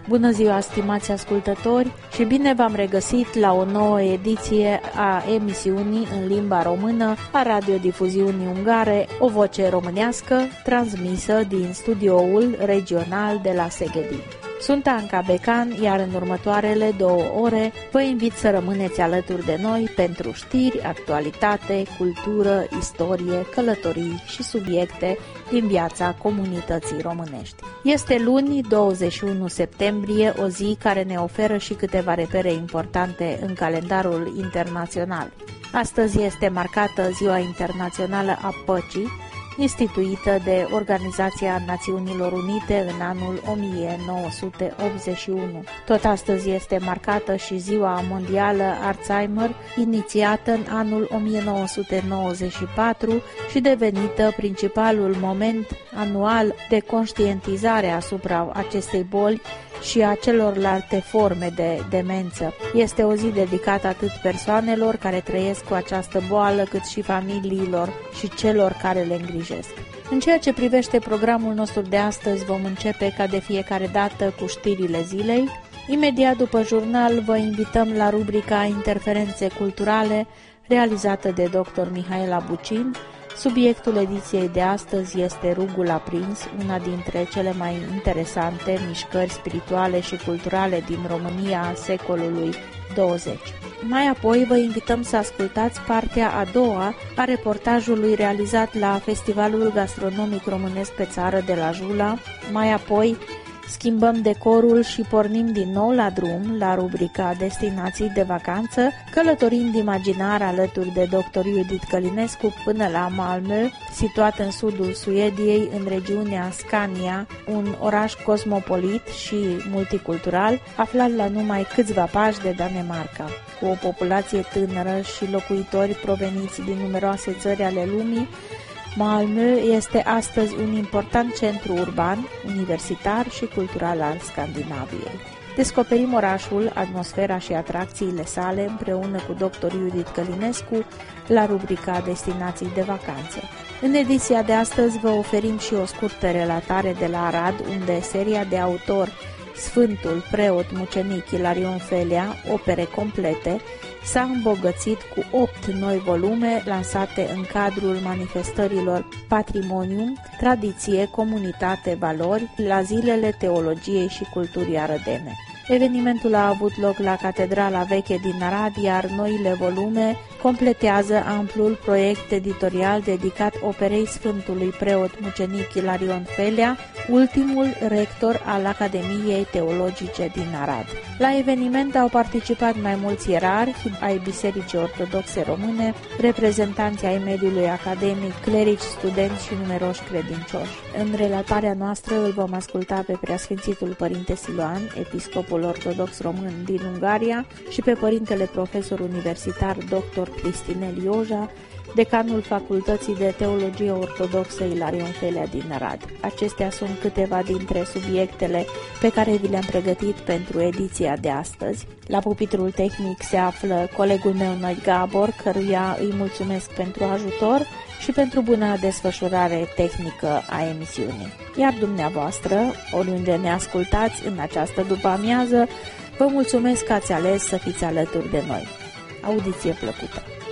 Bună ziua, stimați ascultători, și bine v-am regăsit la o nouă ediție a emisiunii în limba română a radiodifuziunii ungare, O Voce Românească, transmisă din studioul regional de la Szegedi. Sunt Anca Becan, iar în următoarele 2 ore vă invit să rămâneți alături de noi pentru știri, actualitate, cultură, istorie, călătorii și subiecte din viața comunității românești. Este luni, 21 septembrie, o zi care ne oferă și câteva repere importante în calendarul internațional. Astăzi este marcată Ziua Internațională a Păcii, instituită de Organizația Națiunilor Unite în anul 1981. Tot astăzi este marcată și Ziua Mondială Alzheimer, inițiată în anul 1994 și devenită principalul moment anual de conștientizare asupra acestei boli și a celorlalte forme de demență. Este o zi dedicată atât persoanelor care trăiesc cu această boală, cât și familiilor și celor care le îngrijesc. În ceea ce privește programul nostru de astăzi, vom începe ca de fiecare dată cu știrile zilei. Imediat după jurnal vă invităm la rubrica Interferențe culturale, realizată de dr. Mihaela Bucin. Subiectul ediției de astăzi este Rugul aprins, una dintre cele mai interesante mișcări spirituale și culturale din România a secolului 20. Mai apoi vă invităm să ascultați partea a doua a reportajului realizat la Festivalul Gastronomic Românesc pe Țară de la Jula. Mai apoi schimbăm decorul și pornim din nou la drum, la rubrica Destinații de vacanță, călătorind imaginar alături de dr. Judith Călinescu până la Malmö, situat în sudul Suediei, în regiunea Scania, un oraș cosmopolit și multicultural, aflat la numai câțiva pași de Danemarca. Cu o populație tânără și locuitori proveniți din numeroase țări ale lumii, Malmö este astăzi un important centru urban, universitar și cultural al Scandinaviei. Descoperim orașul, atmosfera și atracțiile sale împreună cu dr. Judith Călinescu la rubrica Destinații de vacanță. În ediția de astăzi vă oferim și o scurtă relatare de la Arad, unde seria de autor Sfântul Preot Mucenic Hilarion Felea, opere complete, s-a îmbogățit cu 8 noi volume lansate în cadrul manifestărilor Patrimonium, Tradiție, Comunitate, Valori la Zilele Teologiei și Culturii Arădene. Evenimentul a avut loc la Catedrala Veche din Arad, iar noile volume completează amplul proiect editorial dedicat operei Sfântului Preot Mucenic Hilarion Felea, ultimul rector al Academiei Teologice din Arad. La eveniment au participat mai mulți ierarhi ai Bisericii Ortodoxe Române, reprezentanții ai mediului academic, clerici, studenți și numeroși credincioși. În relatarea noastră îl vom asculta pe Preasfințitul Părinte Siloan, episcopul ortodox român din Ungaria, și pe Părintele Profesor Universitar Dr. Cristinel Ioja, decanul Facultății de Teologie Ortodoxă Hilarion Felea din Arad. Acestea sunt câteva dintre subiectele pe care vi le-am pregătit pentru ediția de astăzi. La pupitrul tehnic se află colegul meu Noi Gabor, căruia îi mulțumesc pentru ajutor și pentru buna desfășurare tehnică a emisiunii. Iar dumneavoastră, oriunde ne ascultați în această după-amiază, vă mulțumesc că ați ales să fiți alături de noi. Audiție plăcută!